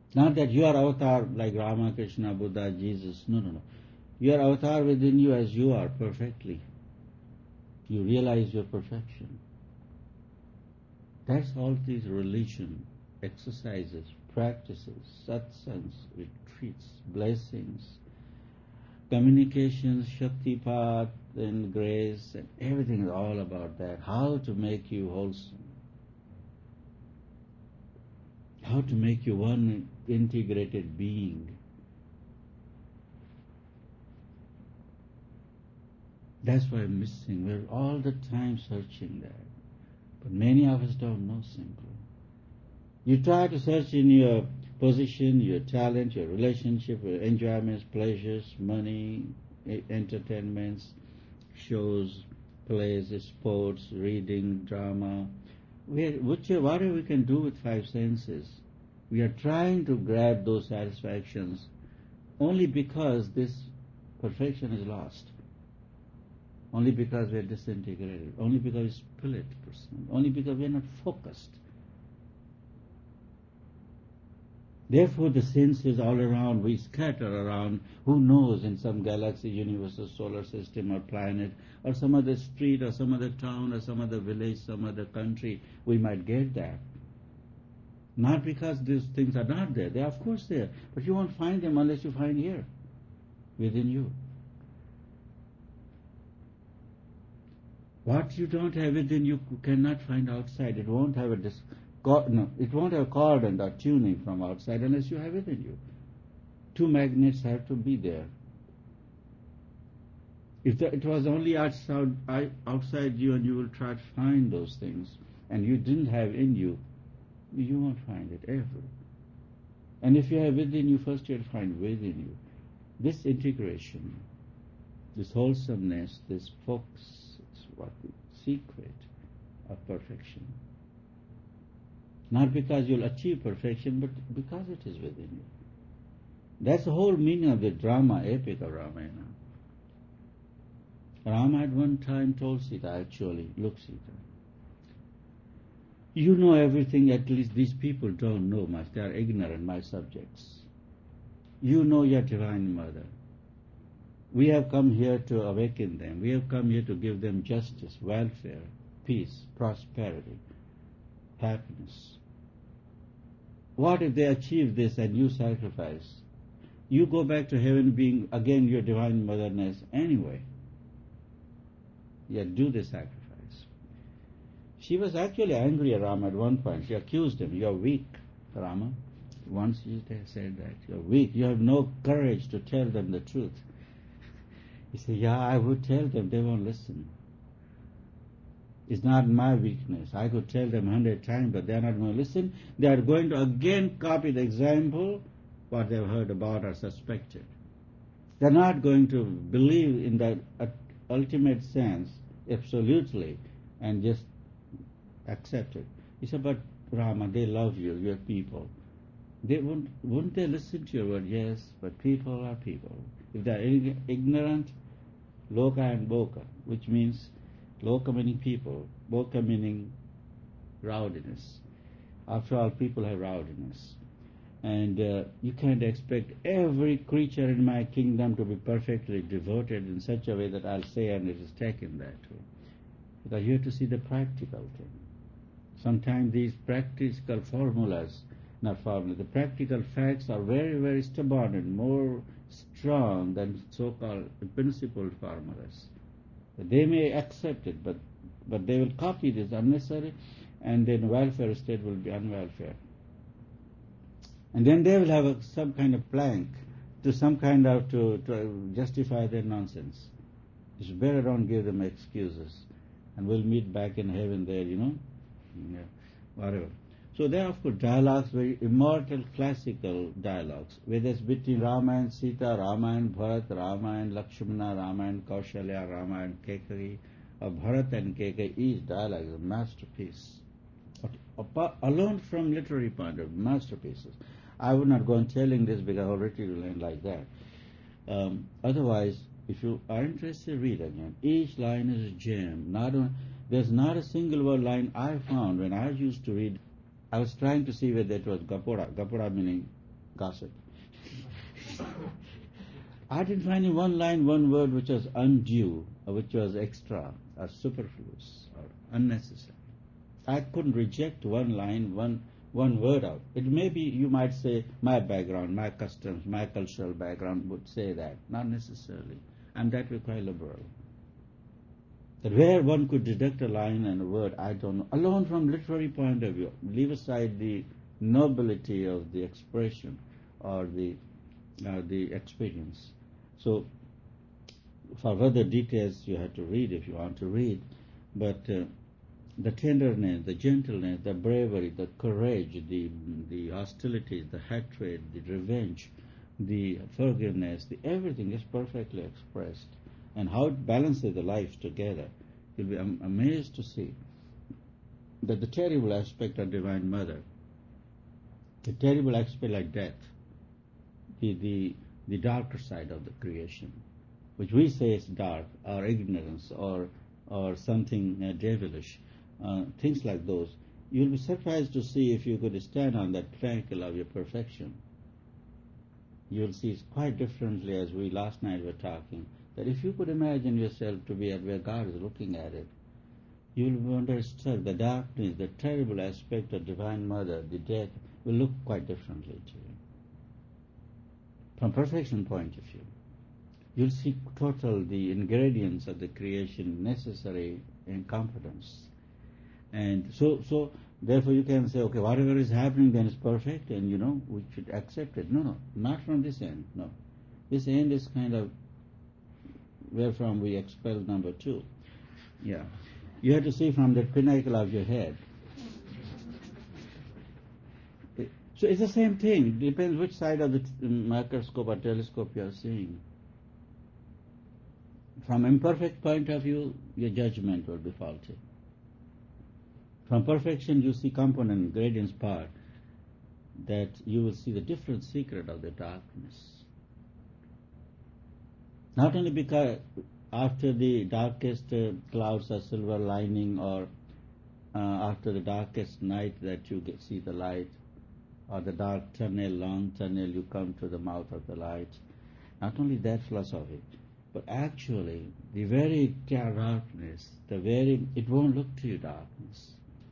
Not that you are avatar like Rama, Krishna, Buddha, Jesus. No, no, no. You are avatar within you as you are perfectly. You realize your perfection. That's all these religion, exercises, practices, satsangs, retreats, blessings, communications, Shaktipat and grace, and everything is all about that. How to make you wholesome. How to make you one integrated being. That's why I'm missing. We're all the time searching that. But many of us don't know simply. You try to search in your position, your talent, your relationship, your enjoyments, pleasures, money, entertainments, shows, plays, sports, reading, drama. Whatever we can do with five senses, we are trying to grab those satisfactions only because this perfection is lost. Only because we are disintegrated. Only because we split person. Only because we are not focused. Therefore, the senses all around, we scatter around, who knows, in some galaxy, universe, or solar system, or planet, or some other street, or some other town, or some other village, some other country, we might get that. Not because these things are not there. They are, of course, there. But you won't find them unless you find here, within you. What you don't have within you cannot find outside. It won't have it won't have cordon or tuning from outside unless you have it in you. Two magnets have to be there. If it was only outside you and you will try to find those things and you didn't have in you, you won't find it ever. And if you have within you, first you'll find within you. This integration, this wholesomeness, this focus is what the secret of perfection. Not because you'll achieve perfection, but because it is within you. That's the whole meaning of the drama, epic of Ramayana. Rama at one time told Sita, actually, look Sita, you know everything, at least these people don't know much. They are ignorant, my subjects. You know your Divine Mother. We have come here to awaken them. We have come here to give them justice, welfare, peace, prosperity, happiness. What if they achieve this and you sacrifice? You go back to heaven being again your Divine Motherness anyway. Yet do the sacrifice. She was actually angry at Rama at one point. She accused him, you are weak, Rama. Once she said that, you are weak. You have no courage to tell them the truth. He said, yeah, I would tell them, they won't listen. It's not my weakness. I could tell them 100 times, but they're not going to listen. They are going to again copy the example, what they've heard about or suspected. They're not going to believe in that ultimate sense, absolutely, and just accept it. He said, but Rama, they love you, your people. They wouldn't they listen to your word? Yes, but people are people. If they are ignorant, loka and boka, which means loka meaning people, boka meaning rowdiness. After all, people have rowdiness. And you can't expect every creature in my kingdom to be perfectly devoted in such a way that I'll say and it is taken that way. Because you have to see the practical thing. Sometimes these practical formulas, the practical facts are very, very stubborn and more strong than so-called principled formulas. They may accept it, but they will copy this unnecessary, and then welfare state will be unwelfare. And then they will have some kind of plank to some kind of to justify their nonsense. It's better don't give them excuses, and we'll meet back in heaven there, yeah, whatever. So there are, of course, dialogues, very immortal, classical dialogues, whether it's between Rama and Sita, Rama and Bharat, Rama and Lakshmana, Rama and Kaushalya, Rama and Kekari, or Bharat and Kekari. Each dialogue is a masterpiece. Alone from literary point of view, masterpieces. I would not go on telling this because I already learned like that. Otherwise, if you are interested, read again. Each line is a gem. There's not a single word I found when I used to read. I was trying to see whether it was Gapura. Gapura meaning gossip. I didn't find in one line, one word which was undue, or which was extra, or superfluous, or unnecessary. I couldn't reject one line, one word out. It may be, you might say, my background, my customs, my cultural background would say that. Not necessarily. I'm that way quite liberal. That where one could deduct a line and a word, I don't know. Alone from literary point of view, leave aside the nobility of the expression or the experience. So, for further details, you have to read if you want to read. But the tenderness, the gentleness, the bravery, the courage, the hostility, the hatred, the revenge, the forgiveness, everything is perfectly expressed. And how it balances the lives together. You'll be amazed to see that the terrible aspect of Divine Mother, the terrible aspect like death, the darker side of the creation, which we say is dark, or ignorance, or something devilish, things like those. You'll be surprised to see if you could stand on that pinnacle of your perfection. You'll see it quite differently, as we last night were talking, that if you could imagine yourself to be at where God is looking at it, you'll be wonderstruck. The darkness, the terrible aspect of Divine Mother, the death, will look quite differently to you. From perfection point of view, you'll see total the ingredients of the creation necessary in confidence. And so therefore you can say, okay, whatever is happening then is perfect, and we should accept it. No, not from this end. No. This end is kind of wherefrom we expel number 2. Yeah. You have to see from the pinnacle of your head. So it's the same thing. It depends which side of the microscope or telescope you are seeing. From imperfect point of view, your judgment will be faulty. From perfection, you see component, gradients part, that you will see the different secret of the darkness. Not only because after the darkest clouds are silver lining, or after the darkest night that you see the light, or the dark tunnel, long tunnel, you come to the mouth of the light. Not only that philosophy, but actually the very darkness, it won't look to you darkness.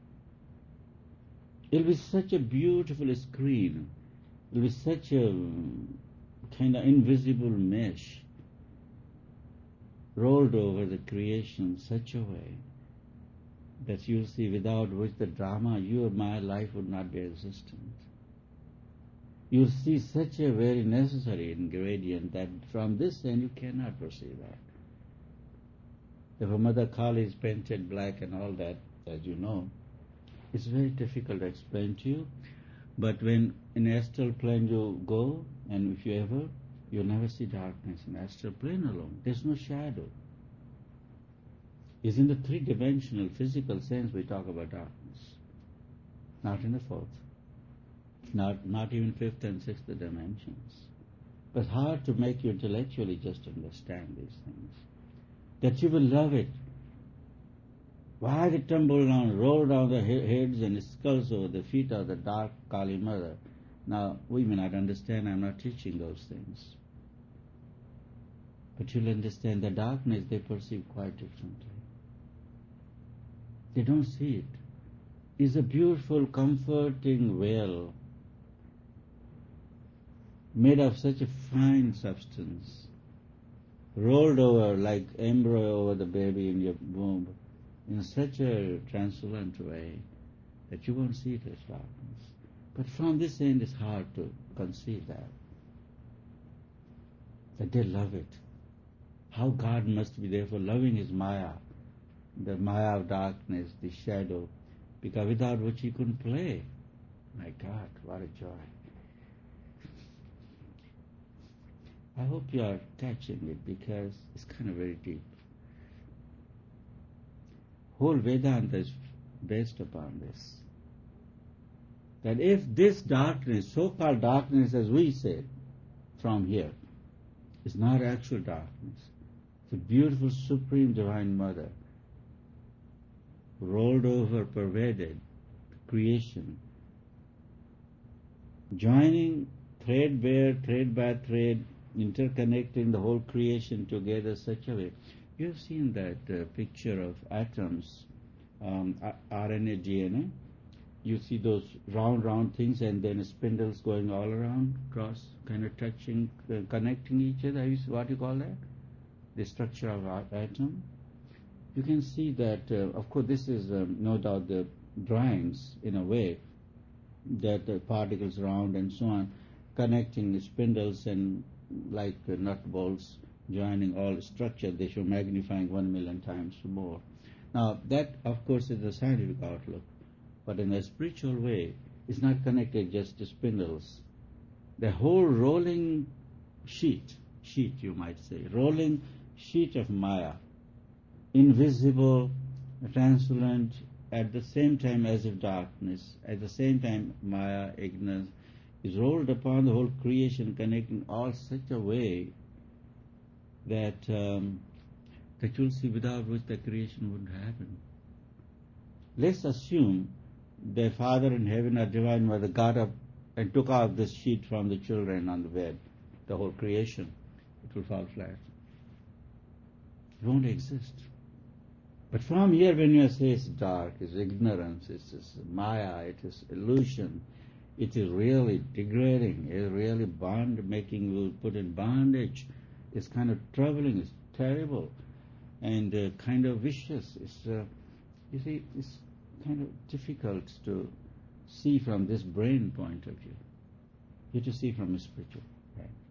It'll be such a beautiful screen. It'll be such a kind of invisible mesh rolled over the creation such a way that you'll see without which the drama, my life would not be existent. You'll see such a very necessary ingredient that from this end you cannot perceive that. If a Mother Kali is painted black and all that, as you know, it's very difficult to explain to you. But when in astral plane you go, and if you'll never see darkness in astral plane alone. There's no shadow. It's in the 3-dimensional physical sense we talk about darkness, not in the 4th, not even 5th and 6th dimensions. But it's hard to make you intellectually just understand these things. That you will love it. Why they tumble down, roll down the heads and skulls over the feet of the dark Kali Mother. Now, we may not understand, I'm not teaching those things. But you'll understand the darkness they perceive quite differently. They don't see it. It's a beautiful, comforting veil made of such a fine substance, rolled over like embryo over the baby in your womb, in such a transparent way that you won't see it as darkness. But from this end, it's hard to conceive that they love it. How God must be therefore loving His Maya, the Maya of darkness, the shadow, because without which He couldn't play. My God, what a joy. I hope you are catching it, because it's kind of very deep. Whole Vedanta is based upon this. That if this darkness, so-called darkness as we say from here, is not actual darkness, it's a beautiful, supreme Divine Mother, rolled over, pervaded creation, joining thread by thread, interconnecting the whole creation together such a way. You have seen that picture of atoms, RNA, DNA. You see those round things and then spindles going all around, cross, kind of touching, connecting each other. Have you seen what you call that? The structure of our atom. You can see that, of course, this is no doubt the drawings in a way, that the particles round and so on, connecting the spindles and like nut bolts, joining all structure. They show magnifying 1,000,000 times more. Now that, of course, is the scientific outlook. But in a spiritual way, it's not connected just to spindles. The whole rolling sheet you might say, rolling sheet of Maya, invisible, translucent, at the same time as if darkness, at the same time Maya, ignorance, is rolled upon the whole creation, connecting all such a way that that you'll see without which the creation wouldn't happen. Let's assume the Father in heaven or Divine Mother got up and took out this sheet from the children on the bed, the whole creation, it will fall flat. It won't exist. But from here, when you say it's dark, it's ignorance, it's Maya, it is illusion, it is really degrading, it is really making you put in bondage, it's kind of troubling, it's terrible, and kind of vicious. It's, you see, it's kind of difficult to see from this brain point of view. You have to see from a spiritual. Right?